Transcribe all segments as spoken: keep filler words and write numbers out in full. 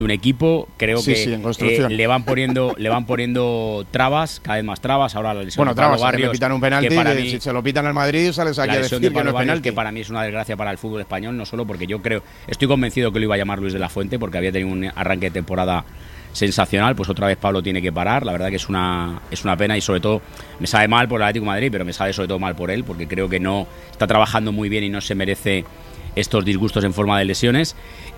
un equipo, creo sí, que sí, en construcción. Eh, le van poniendo le van poniendo trabas, cada vez más trabas. Ahora la lesión bueno, de Pablo trabas, Barrios, que me pitan un penalti, que para y mí, si se lo pitan al Madrid sales aquí a decir de que no es Barrios, penalti. que para mí es una desgracia para el fútbol español, no solo porque yo creo, estoy convencido que lo iba a llamar Luis de la Fuente porque había tenido un arranque de temporada sensacional, pues otra vez Pablo tiene que parar. La verdad que es una es una pena y sobre todo me sabe mal por el Atlético de Madrid, pero me sabe sobre todo mal por él porque creo que no está trabajando muy bien y no se merece estos disgustos en forma de lesiones.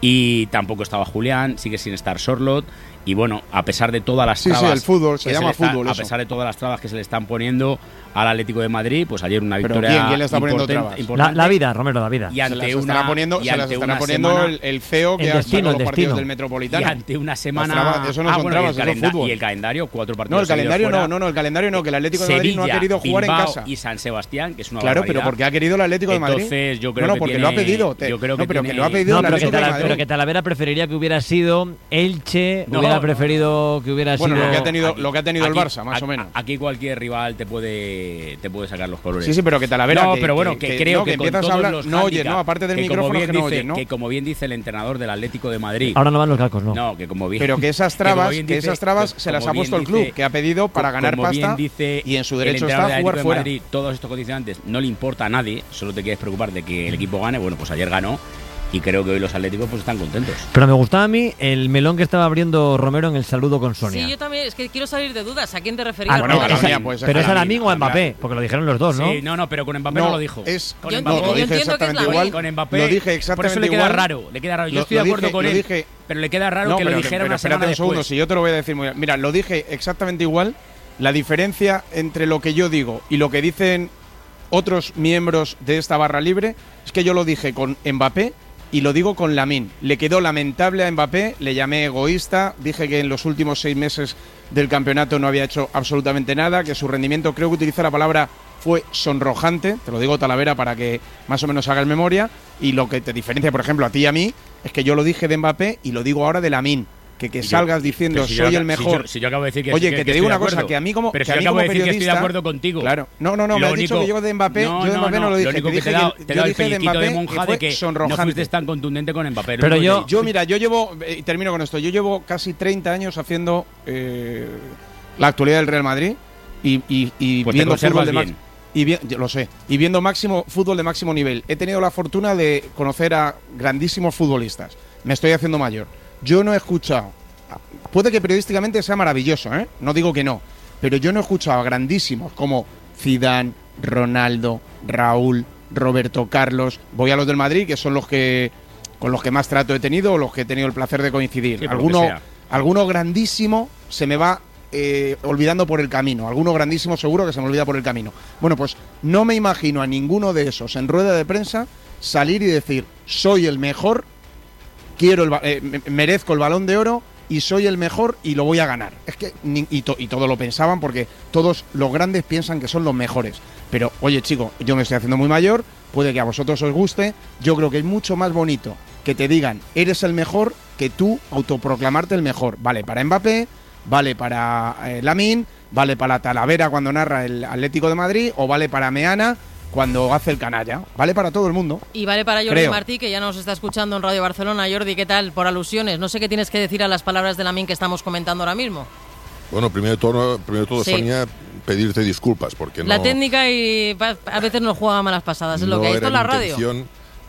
Y tampoco estaba Julián, sigue sin estar Sorloth. Y bueno, a pesar de todas las sí, trabas, sí, el fútbol, se llama se está, fútbol. A eso. pesar de todas las trabas que se le están poniendo al Atlético de Madrid, pues ayer una victoria. ¿Quién, quién le está poniendo importante, trabas? importante. La, la vida, Romero, la vida. Y ante se las una, estará poniendo, y se las ante estará una poniendo semana, el, el C E O que el ha destino, sacado el los partidos destino. del Metropolitano. Y ante una semana. Trabas, eso no ah, son bueno, trabas, y el, eso es calenda- fútbol. y el calendario, cuatro partidos. No, el calendario seguidos no, fuera. no, no, el calendario no, que el Atlético de Madrid Sevilla, no ha querido jugar Bilbao en casa. Y San Sebastián, que es una Claro, barbaridad. pero porque ha querido el Atlético de Madrid. Entonces, yo creo no, no, que porque tiene, lo ha pedido. Te, yo creo no, que pero tiene, que lo ha pedido No, el pero que, Atlético de Tala, Madrid. pero que Talavera preferiría que hubiera sido Elche, No, hubiera no. preferido que hubiera Bueno, sido. lo que ha tenido, Aquí- lo que ha tenido aquí- el Barça, más aquí- o menos. Aquí cualquier rival te puede te puede sacar los colores. Sí, sí, pero que Talavera. No, que, pero bueno, que, que, que creo no, que, que con empiezas a todos hablar. los No oyes, handicaps, no, aparte del que como micrófono bien que no dice, oyes, ¿no? Que como bien dice el entrenador del Atlético de Madrid. Ahora no van los calcos, no. No, que como bien. Pero que esas que como trabas, bien que dice- esas trabas que se las como ha puesto el bien club, dice- que ha pedido para ganar como bien pasta dice y en su el derecho entrenador está del jugar Atlético de fuera. Madrid, todos estos condicionantes no le importa a nadie, solo te quieres preocupar de que el equipo gane. Bueno, pues ayer ganó y creo que hoy los atléticos pues están contentos. Pero me gustaba a mí el melón que estaba abriendo Romero en el saludo con Sonia. Sí, yo también, es que quiero salir de dudas. ¿A quién te referías? Ah, bueno, no, a la esa- mía, pues, pero a es la a la mía, o a Mbappé, claro. porque lo dijeron los dos, ¿no? Sí, no, no, pero con Mbappé no, No, lo dijo. es- con Yo Mbappé, entiendo- lo yo dije entiendo que es la exactamente igual. B. con Mbappé Lo dije por eso exactamente le queda igual. raro, le queda raro. Yo Lo- estoy lo de acuerdo dije- con lo él, dije- pero le queda raro No, que pero, lo dijera pero una espérate semana un segundo, después. si yo te lo voy a decir muy bien. Mira, lo dije exactamente igual. La diferencia entre lo que yo digo y lo que dicen otros miembros de esta barra libre es que yo lo dije con Mbappé y lo digo con Lamine. Le quedó lamentable a Mbappé, le llamé egoísta, dije que en los últimos seis meses del campeonato no había hecho absolutamente nada, que su rendimiento, creo que utilizó la palabra, fue sonrojante, te lo digo Talavera para que más o menos hagas memoria, y lo que te diferencia, por ejemplo, a ti y a mí, es que yo lo dije de Mbappé y lo digo ahora de Lamine. Que, que Y yo- salgas diciendo pero si yo soy acabo- el mejor. Si yo, si yo acabo de decir que Oye, que, que te que digo estoy una de cosa, acuerdo. que a mí como, Pero que si a yo mí acabo como de decir que periodista, estoy de acuerdo contigo. Claro. No, no, no, me Lo has dicho único- que yo de Mbappé, no, yo de no, Mbappé no, no, lo dije. único te que te dije he dado, que- te he yo dado el dije de pellizquito de Mbappé monja que fue de que no sonrojante. fuiste tan contundente con Mbappé. lo Pero único yo- que he dicho. Yo, mira, yo llevo, eh, y termino con esto, yo llevo casi treinta años haciendo eh, la actualidad del Real Madrid y, y, y Pues te viendo fútbol conservas de bien. máximo. Y bien, yo lo sé. Y viendo máximo fútbol de máximo nivel. He tenido la fortuna de conocer a grandísimos futbolistas. Me estoy haciendo mayor. Yo no he escuchado. Puede que periodísticamente sea maravilloso, ¿eh? No digo que no. Pero yo no he escuchado a grandísimos como Zidane, Ronaldo, Raúl, Roberto Carlos. Voy a los del Madrid, que son los que con los que más trato he tenido o los que he tenido el placer de coincidir. Sí, por lo alguno, que sea. alguno grandísimo se me va eh, olvidando por el camino. Alguno grandísimo seguro que se me olvida por el camino. Bueno, pues no me imagino a ninguno de esos en rueda de prensa salir y decir soy el mejor, quiero el, ba- eh, me- merezco el Balón de Oro y soy el mejor y lo voy a ganar. Es que ni- y, to- y todos lo pensaban porque todos los grandes piensan que son los mejores. Pero oye, chico, yo me estoy haciendo muy mayor, puede que a vosotros os guste. Yo creo que es mucho más bonito que te digan eres el mejor que tú autoproclamarte el mejor. Vale para Mbappé, vale para eh, Lamine, vale para Talavera cuando narra el Atlético de Madrid o vale para Meana cuando hace el canalla. Vale para todo el mundo. Y vale para Jordi Creo. Martí, que ya nos está escuchando en Radio Barcelona. Jordi, ¿qué tal? Por alusiones. No sé qué tienes que decir a las palabras de Lamine que estamos comentando ahora mismo. Bueno, primero de todo, primero de todo Sí. Sonia, pedirte disculpas porque La no, técnica y pa- a veces nos juega malas pasadas, es lo no que hay. era Esto es la mi radio. intención,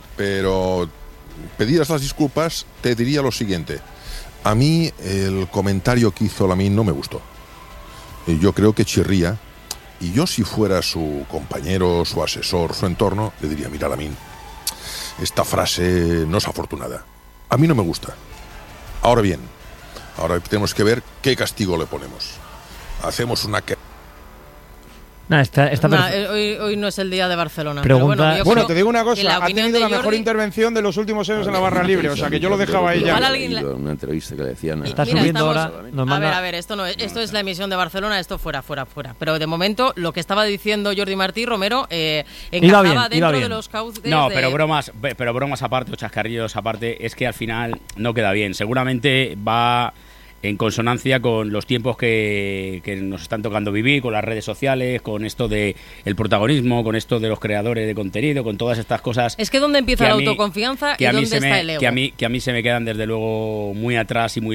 pero pedir estas disculpas te diría lo siguiente. A mí el comentario que hizo Lamine no me gustó. Y yo creo que chirría. Y yo, si fuera su compañero, su asesor, su entorno, le diría, mira, Lamine, esta frase no es afortunada. A mí no me gusta. Ahora bien, ahora tenemos que ver qué castigo le ponemos. Hacemos una... que- Nah, está, está Nah, perfe- eh, hoy, hoy no es el día de Barcelona. Pregunta- Pero bueno, yo Bueno, creo te digo una que cosa, ha opinión tenido de la mejor Jordi- intervención de los últimos años en la barra libre, o sea que yo lo dejaba ahí ya. Igual alguien le- En una entrevista que le decían. Está Mira, subiendo estamos- ahora. Nos A manda- ver, a ver, esto no es, esto es la emisión de Barcelona, esto fuera, fuera, fuera. Pero de momento, lo que estaba diciendo Jordi Martí Romero eh, Iba encajaba bien, iba dentro de bien. los cauces No, de- pero bromas, pero bromas aparte o chascarrillos aparte, es que al final no queda bien. Seguramente va en consonancia con los tiempos que, que nos están tocando vivir, con las redes sociales, con esto de el protagonismo, con esto de los creadores de contenido, con todas estas cosas. Es que dónde empieza que la a mí- autoconfianza que y a mí dónde se está me, el ego. que a mí que a mí se me quedan desde luego muy atrás y muy